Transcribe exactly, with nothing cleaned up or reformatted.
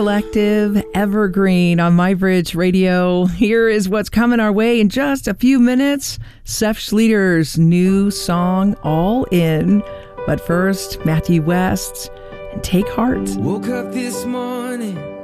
Collective Evergreen on MyBridge Radio. Here is what's coming our way in just a few minutes. Seth Schleter's new song, All In. But first, Matthew West and Take Heart. Woke up this morning,